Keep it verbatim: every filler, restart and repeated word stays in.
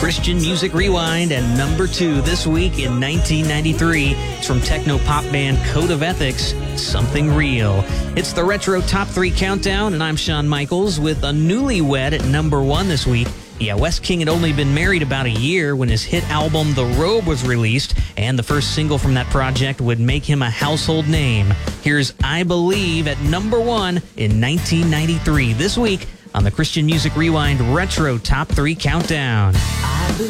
Christian Music Rewind, and number two this week in nineteen ninety-three. It's from techno-pop band Code of Ethics, Something Real. It's the Retro Top three Countdown, and I'm Shawn Michaels with a newlywed at number one this week. Yeah, Wes King had only been married about a year when his hit album The Robe was released, and the first single from that project would make him a household name. Here's I Believe at number one in nineteen ninety-three this week on the Christian Music Rewind Retro Top three Countdown.